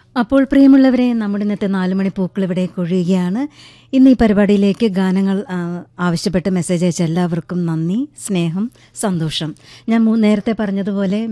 അപ്പോൾ പ്രിയമുള്ളവരെ, നമ്മുടെ ഇന്നത്തെ 4 മണി പൂക്കൾ ഇവിടെ കൊഴിയുകയാണ്. ഇന്ന് ഈ പരിപാടിയിലേക്ക് ഗാനങ്ങൾ ആവശ്യപ്പെട്ട് മെസ്സേജ് അയച്ച എല്ലാവർക്കും നന്ദി, സ്നേഹം, സന്തോഷം. ഞാൻ നേരത്തെ പറഞ്ഞതുപോലെ